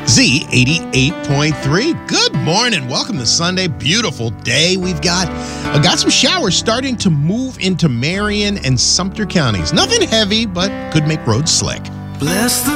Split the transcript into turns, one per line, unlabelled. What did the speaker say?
Z88.3. Good morning. Welcome to Sunday. Beautiful day we've got. I got some showers starting to move into Marion and Sumter counties. Nothing heavy, but could make roads slick.
Bless the